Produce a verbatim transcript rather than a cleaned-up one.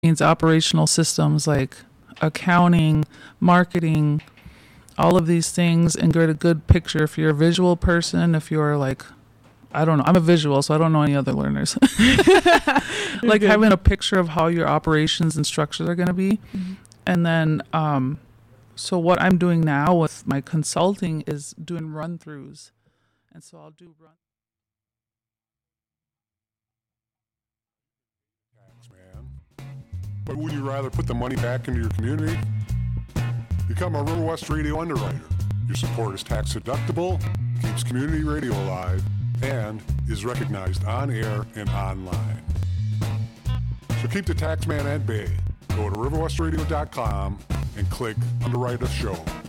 means operational systems like accounting, marketing, all of these things, and get a good picture. If you're a visual person, if you're like, I don't know, I'm a visual, so I don't know any other learners. Like having a picture of how your operations and structures are going to be. Mm-hmm. And then, um, so what I'm doing now with my consulting is doing run-throughs. And so I'll do run. Man. But would you rather put the money back into your community? Become a River West Radio underwriter. Your support is tax deductible, keeps community radio alive, and is recognized on air and online. So keep the tax man at bay. Go to river west radio dot com and click Underwrite a Show.